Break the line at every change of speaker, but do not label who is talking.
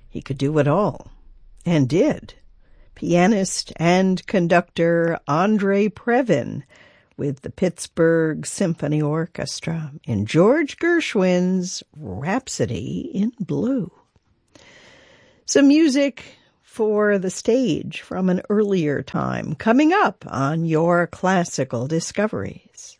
He could do it all, and did. Pianist and conductor Andre Previn with the Pittsburgh Symphony Orchestra in George Gershwin's Rhapsody in Blue. Some music for the stage from an earlier time coming up on your classical discoveries.